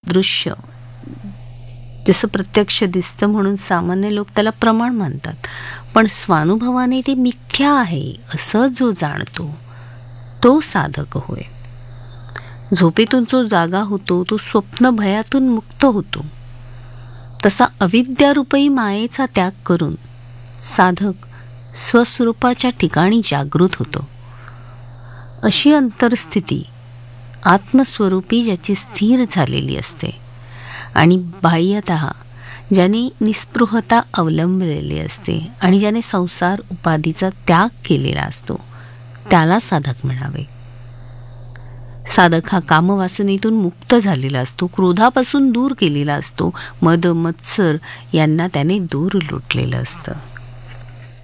दृश्य जसं प्रत्यक्ष दिसतं म्हणून सामान्य लोक त्याला प्रमाण मानतात, पण स्वानुभवाने ते मिथ्या आहे असं जो जाणतो तो साधक होय. झोपेतून जो जागा होतो तो स्वप्न भयातून मुक्त होतो. तसा अविद्यारूपी मायेचा त्याग करून साधक स्वस्वरूपाच्या ठिकाणी जागृत होतो. अशी अंतरस्थिती आत्मस्वरूपी ज्याची स्थिर झालेली असते आणि बाह्यतः ज्याने निस्पृहता अवलंबलेली असते आणि ज्याने संसार उपाधीचा त्याग केलेला असतो त्याला साधक म्हणावे. साधक हा कामवासनेतून मुक्त झालेला असतो, क्रोधापासून दूर केलेला असतो, मद मत्सर यांना त्याने दूर लुटलेलं असतं.